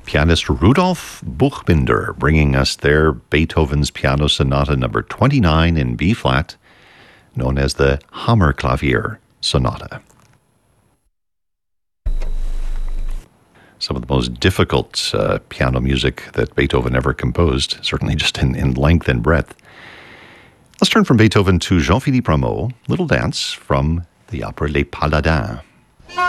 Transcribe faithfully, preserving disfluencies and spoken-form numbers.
Pianist Rudolf Buchbinder bringing us their Beethoven's Piano Sonata number twenty-nine in B-flat, known as the Hammerklavier Sonata. Some of the most difficult uh, piano music that Beethoven ever composed, certainly just in, in length and breadth. Let's turn from Beethoven to Jean-Philippe Rameau, Little Dance from the opera Les Paladins.